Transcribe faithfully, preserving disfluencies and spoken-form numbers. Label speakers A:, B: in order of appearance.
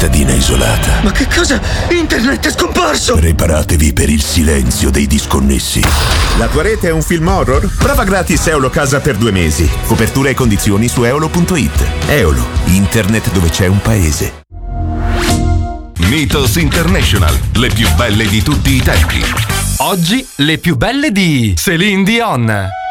A: cittadina isolata.
B: Ma che cosa? Internet è scomparso!
A: Preparatevi per il silenzio dei disconnessi.
C: La tua rete è un film horror? Prova gratis Eolo Casa per due mesi. Copertura e condizioni su eolo punto it. Eolo, internet dove c'è un paese.
D: Mythos International, le più belle di tutti i tempi.
E: Oggi le più belle di Céline Dion.